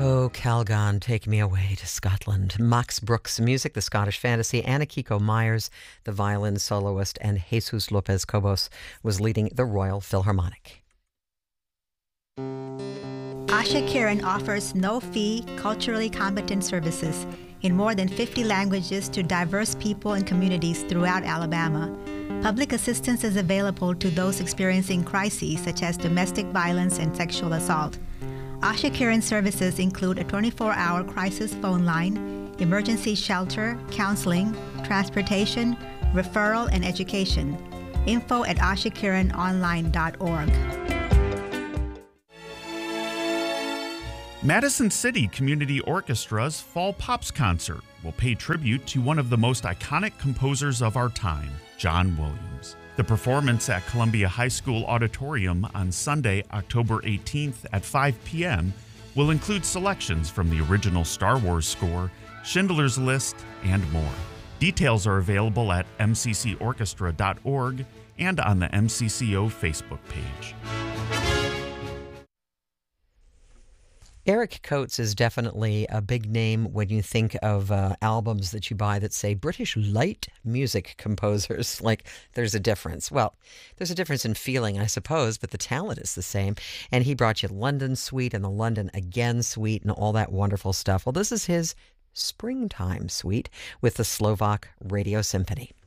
Oh, Calgon, take me away to Scotland. Max Brooks' music, the Scottish fantasy. Anna Kiko Myers, the violin soloist, and Jesus Lopez Cobos was leading the Royal Philharmonic. Asha Kiran offers no-fee, culturally competent services in more than 50 languages to diverse people and communities throughout Alabama. Public assistance is available to those experiencing crises such as domestic violence and sexual assault. Asha Kiran services include a 24-hour crisis phone line, emergency shelter, counseling, transportation, referral, and education. Info at ashakiranonline.org. Madison City Community Orchestra's Fall Pops Concert will pay tribute to one of the most iconic composers of our time, John Williams. The performance at Columbia High School Auditorium on Sunday, October 18th at 5 p.m. will include selections from the original Star Wars score, Schindler's List, and more. Details are available at mccorchestra.org and on the MCCO Facebook page. Eric Coates is definitely a big name when you think of albums that you buy that say British light music composers. Like, there's a difference. Well, there's a difference in feeling, I suppose, but the talent is the same. And he brought you London Suite and the London Again Suite and all that wonderful stuff. Well, this is his Springtime Suite with the Slovak Radio Symphony.